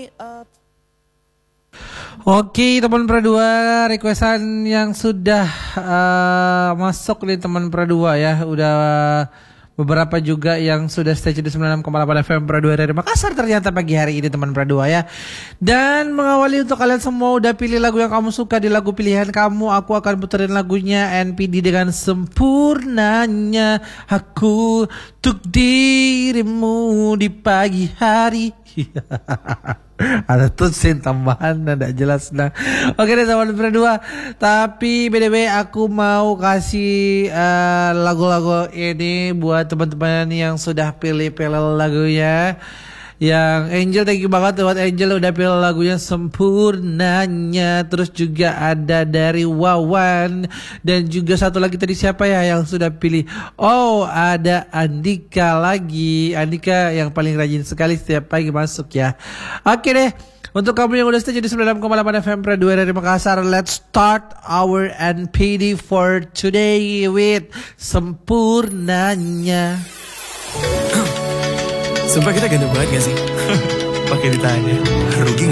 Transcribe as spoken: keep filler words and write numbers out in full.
uh... Oke teman Pradua, requestan yang sudah uh, masuk nih teman Pradua ya. Udah beberapa juga yang sudah stay di sembilan puluh enam koma delapan F M Pradua dari Makassar ternyata pagi hari ini teman Pradua ya. Dan mengawali untuk kalian semua udah pilih lagu yang kamu suka di lagu pilihan kamu. Aku akan puterin lagunya N P D dengan Sempurnanya Aku Untuk Dirimu di Pagi Hari. Ada tutsin tambahan dan tidak jelas nah. Oke deh teman Pradua. Tapi B D W aku mau kasih uh, lagu-lagu ini buat teman-teman yang sudah pilih-pilih lagunya. Yang Angel, thank you banget buat Angel udah pilih lagunya Sempurnanya. Terus juga ada dari Wawan. Dan juga satu lagi tadi siapa ya yang sudah pilih? Oh ada Andika lagi. Andika yang paling rajin sekali setiap pagi masuk ya. Oke deh, untuk kamu yang udah stay di sembilan puluh enam koma delapan F M Pradua dari Makassar, let's start our N P D for today with Sempurnanya. Sumpah kita ganteng banget gak sih? Pakai ditanya. Rugi gak?